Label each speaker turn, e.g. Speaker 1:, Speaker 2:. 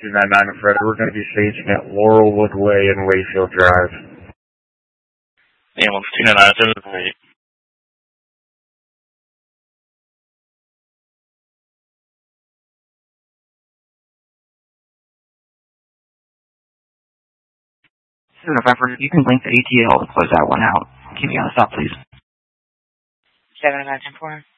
Speaker 1: 299 and Fred. We're going to be staging at Laurelwood Way and Wayfield Drive.
Speaker 2: Ambulance 299, wait.
Speaker 3: November, you can link the ATL to close that one out. Keep me on the stop, please.
Speaker 4: 7910-4.